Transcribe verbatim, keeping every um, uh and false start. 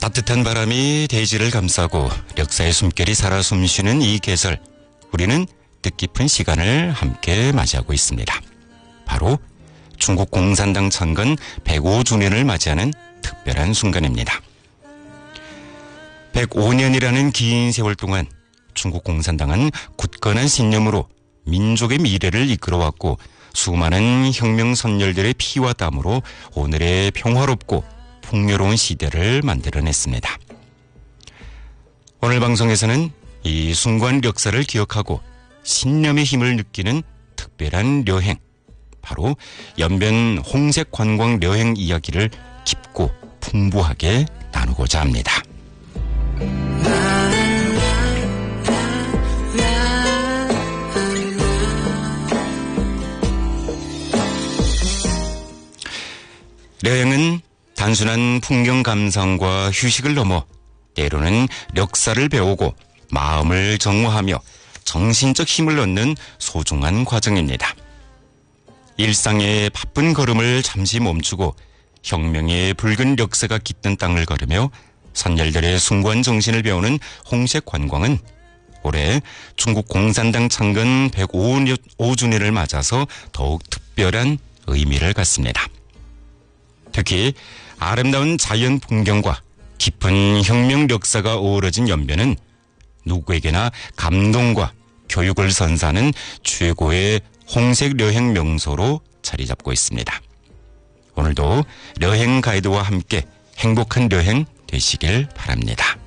따뜻한 바람이 대지를 감싸고 역사의 숨결이 살아 숨쉬는 이 계절, 우리는 뜻깊은 시간을 함께 맞이하고 있습니다. 바로 중국 공산당 창건 백오 주년을 맞이하는 특별한 순간입니다. 백오 년이라는 긴 세월 동안 중국 공산당은 굳건한 신념으로 민족의 미래를 이끌어왔고 수많은 혁명 선열들의 피와 땀으로 오늘의 평화롭고 풍요로운 시대를 만들어냈습니다. 오늘 방송에서는 이 숭고한 역사를 기억하고 신념의 힘을 느끼는 특별한 여행, 바로 연변 홍색 관광 여행 이야기를 깊고 풍부하게 나누고자 합니다. 여행은 단순한 풍경 감상과 휴식을 넘어 때로는 역사를 배우고 마음을 정화하며 정신적 힘을 얻는 소중한 과정입니다. 일상의 바쁜 걸음을 잠시 멈추고 혁명의 붉은 역사가 깃든 땅을 걸으며 선열들의 숭고한 정신을 배우는 홍색 관광은 올해 중국 공산당 창건 백오 주년을 맞아서 더욱 특별한 의미를 갖습니다. 특히 아름다운 자연 풍경과 깊은 혁명 역사가 어우러진 연변은 누구에게나 감동과 교육을 선사하는 최고의 홍색 여행 명소로 자리 잡고 있습니다. 오늘도 여행 가이드와 함께 행복한 여행 되시길 바랍니다.